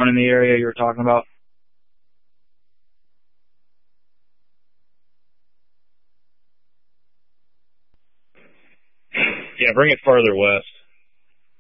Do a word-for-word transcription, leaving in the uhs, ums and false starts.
on in the area you were talking about? Yeah, bring it farther west.